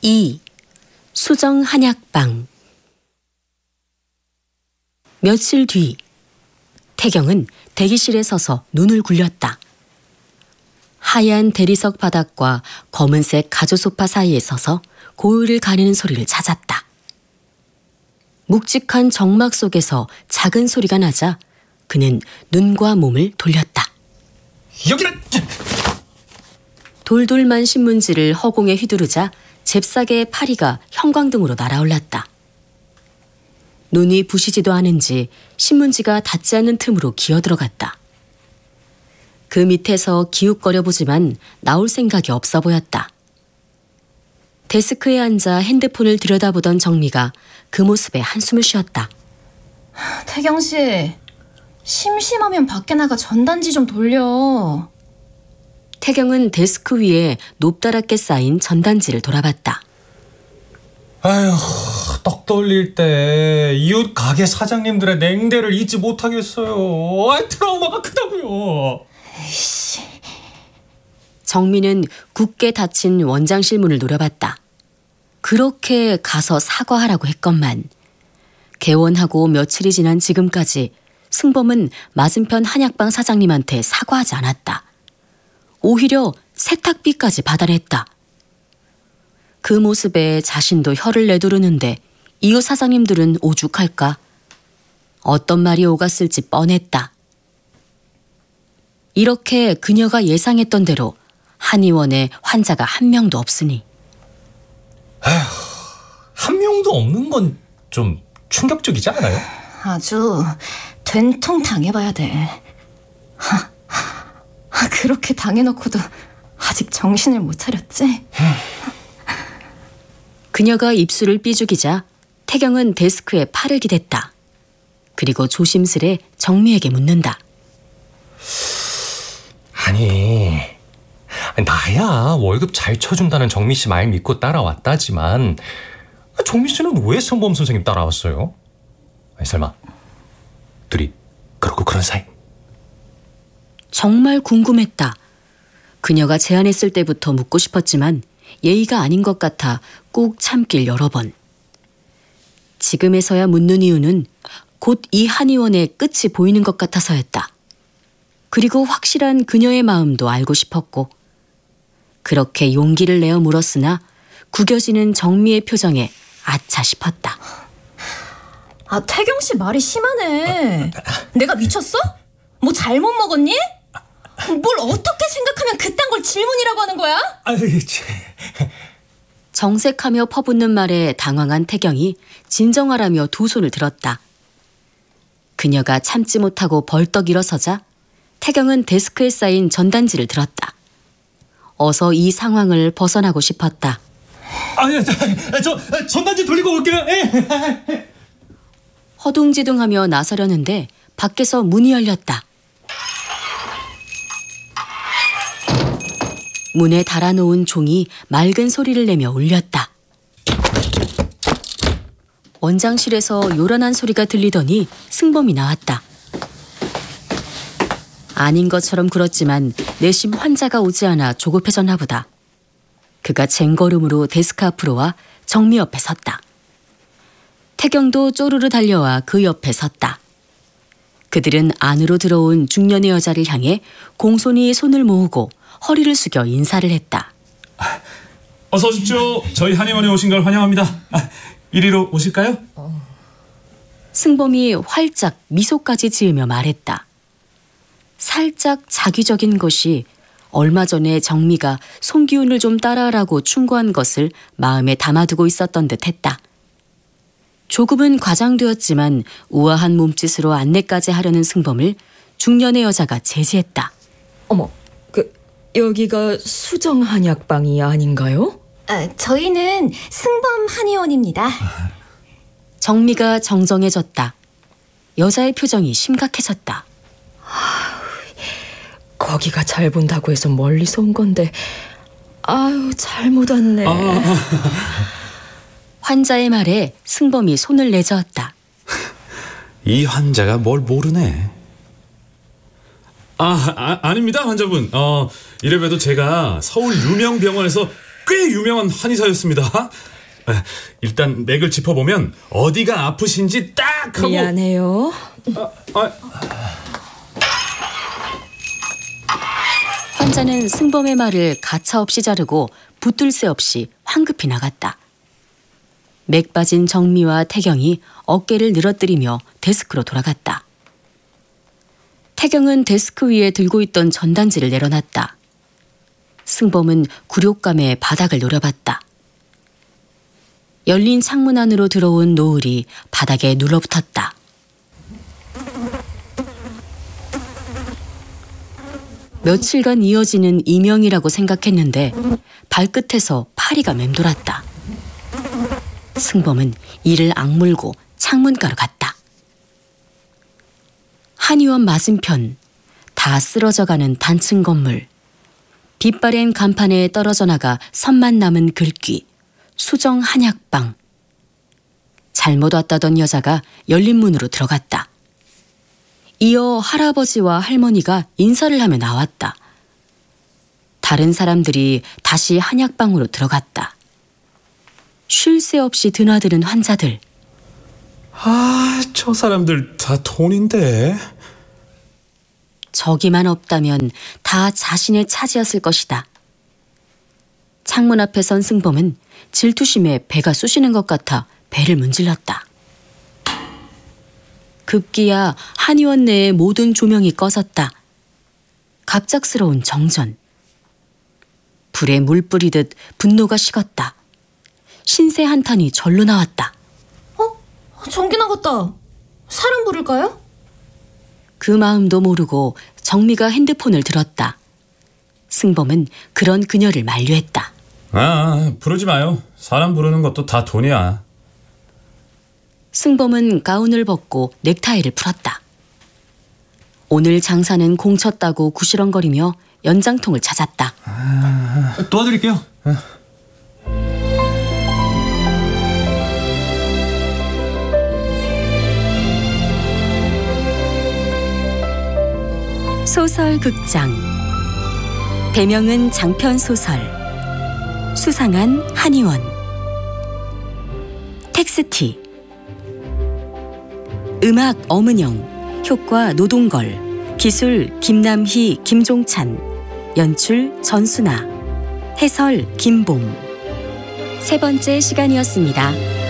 2. 수정 한약방. 며칠 뒤 태경은 대기실에 서서 눈을 굴렸다. 하얀 대리석 바닥과 검은색 가조 소파 사이에 서서 고요를 가리는 소리를 찾았다. 묵직한 정막 속에서 작은 소리가 나자 그는 눈과 몸을 돌렸다. 여기는! 돌돌만 신문지를 허공에 휘두르자 잽싸게 파리가 형광등으로 날아올랐다. 눈이 부시지도 않은지 신문지가 닿지 않는 틈으로 기어들어갔다. 그 밑에서 기웃거려 보지만 나올 생각이 없어 보였다. 데스크에 앉아 핸드폰을 들여다보던 정미가 그 모습에 한숨을 쉬었다. 태경 씨, 심심하면 밖에 나가 전단지 좀 돌려. 태경은 데스크 위에 높다랗게 쌓인 전단지를 돌아봤다. 아휴, 떡 돌릴 때 이웃 가게 사장님들의 냉대를 잊지 못하겠어요. 트라우마가 크다고요. 에이씨. 정민은 굳게 닫힌 원장실 문을 노려봤다. 그렇게 가서 사과하라고 했건만 개원하고 며칠이 지난 지금까지 승범은 맞은편 한약방 사장님한테 사과하지 않았다. 오히려 세탁비까지 받아냈다. 그 모습에 자신도 혀를 내두르는데 이웃 사장님들은 오죽할까? 어떤 말이 오갔을지 뻔했다. 이렇게 그녀가 예상했던 대로 한의원에 환자가 한 명도 없으니. 한 명도 없는 건 좀 충격적이지 않아요? 아주 된통 당해봐야 돼. 그렇게 당해놓고도 아직 정신을 못 차렸지? 그녀가 입술을 삐죽이자 태경은 데스크에 팔을 기댔다. 그리고 조심스레 정미에게 묻는다. 아니, 나야 월급 잘 쳐준다는 정미 씨 말 믿고 따라왔다지만 정미 씨는 왜 승범 선생님 따라왔어요? 아니, 설마 둘이 그러고 그런 사이? 정말 궁금했다. 그녀가 제안했을 때부터 묻고 싶었지만 예의가 아닌 것 같아 꾹 참길 여러 번. 지금에서야 묻는 이유는 곧 이 한의원의 끝이 보이는 것 같아서였다. 그리고 확실한 그녀의 마음도 알고 싶었고. 그렇게 용기를 내어 물었으나 구겨지는 정미의 표정에 아차 싶었다. 태경 씨 말이 심하네. 내가 미쳤어? 뭐 잘못 먹었니? 뭘 어떻게 생각하면 그딴 걸 질문이라고 하는 거야? 정색하며 퍼붓는 말에 당황한 태경이 진정하라며 두 손을 들었다. 그녀가 참지 못하고 벌떡 일어서자 태경은 데스크에 쌓인 전단지를 들었다. 어서 이 상황을 벗어나고 싶었다. 저 전단지 돌리고 올게요. 허둥지둥하며 나서려는데 밖에서 문이 열렸다. 문에 달아놓은 종이 맑은 소리를 내며 울렸다. 원장실에서 요란한 소리가 들리더니 승범이 나왔다. 아닌 것처럼 굴었지만 내심 환자가 오지 않아 조급해졌나 보다. 그가 쟁걸음으로 데스크 앞으로 와 정미 옆에 섰다. 태경도 쪼르르 달려와 그 옆에 섰다. 그들은 안으로 들어온 중년의 여자를 향해 공손히 손을 모으고 허리를 숙여 인사를 했다. 어서 오십시오. 저희 한의원에 오신 걸 환영합니다. 이리로 오실까요? 승범이 활짝 미소까지 지으며 말했다. 살짝 자기적인 것이 얼마 전에 정미가 손기운을 좀 따라하라고 충고한 것을 마음에 담아두고 있었던 듯했다. 조금은 과장되었지만 우아한 몸짓으로 안내까지 하려는 승범을 중년의 여자가 제지했다. 어머, 여기가 수정 한약방이 아닌가요? 저희는 승범 한의원입니다. 정미가 정정해졌다. 여자의 표정이 심각해졌다. 거기가 잘 본다고 해서 멀리서 온 건데 아유 잘못 왔네. 환자의 말에 승범이 손을 내저었다. 이 환자가 뭘 모르네. 아닙니다 환자분. 이래봬도 제가 서울 유명 병원에서 꽤 유명한 한의사였습니다. 일단 맥을 짚어보면 어디가 아프신지 딱 하고. 미안해요. 환자는 승범의 말을 가차없이 자르고 붙들 새 없이 황급히 나갔다. 맥 빠진 정미와 태경이 어깨를 늘어뜨리며 데스크로 돌아갔다. 태경은 데스크 위에 들고 있던 전단지를 내려놨다. 승범은 굴욕감에 바닥을 노려봤다. 열린 창문 안으로 들어온 노을이 바닥에 눌러붙었다. 며칠간 이어지는 이명이라고 생각했는데 발끝에서 파리가 맴돌았다. 승범은 이를 악물고 창문가로 갔다. 한의원 맞은편, 다 쓰러져가는 단층 건물, 빛바랜 간판에 떨어져 나가 선만 남은 글귀, 수정 한약방. 잘못 왔다던 여자가 열린 문으로 들어갔다. 이어 할아버지와 할머니가 인사를 하며 나왔다. 다른 사람들이 다시 한약방으로 들어갔다. 쉴 새 없이 드나드는 환자들. 저 사람들 다 돈인데. 저기만 없다면 다 자신의 차지였을 것이다. 창문 앞에 선 승범은 질투심에 배가 쑤시는 것 같아 배를 문질렀다. 급기야 한의원 내의 모든 조명이 꺼졌다. 갑작스러운 정전. 불에 물 뿌리듯 분노가 식었다. 신세 한탄이 절로 나왔다. 전기 나갔다. 사람 부를까요? 그 마음도 모르고 정미가 핸드폰을 들었다. 승범은 그런 그녀를 만류했다. 부르지 마요. 사람 부르는 것도 다 돈이야. 승범은 가운을 벗고 넥타이를 풀었다. 오늘 장사는 공쳤다고 구시렁거리며 연장통을 찾았다. 도와드릴게요. 소설 극장. 배명은 장편 소설. 수상한 한의원. 텍스티. 음악 엄은영, 효과 노동걸, 기술 김남희, 김종찬, 연출 전순아, 해설 김봄. 세 번째 시간이었습니다.